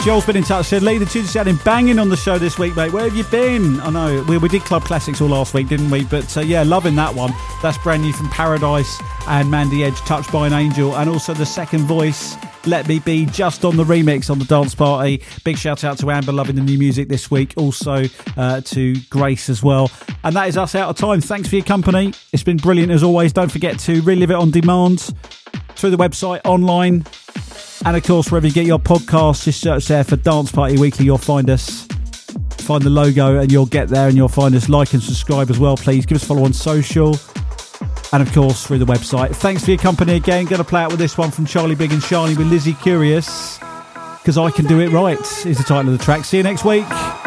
Joel's been in touch, said, Lee, the tunes sounding banging on the show this week, mate. Where have you been? I know, we did Club Classics all last week, didn't we? But yeah, loving that one. That's brand new from Paradise and Mandy Edge, Touched by an Angel. And also the second voice, Let Me Be, just on the remix on the Dance Party. Big shout out to Amber, loving the new music this week. Also to Grace as well. And that is us out of time. Thanks for your company. It's been brilliant as always. Don't forget to relive it on demand through the website, online, and of course wherever you get your podcasts. Just search there for Dance Party Weekly. You'll find us, find the logo, and you'll get there and you'll find us. Like and subscribe as well, please. Give us a follow on social, and of course through the website. Thanks for your company again. Going to play out with this one from Charlie Big and Shiny with Lizzie Curious, Because I Can Do It Right is the title of the track. See you next week.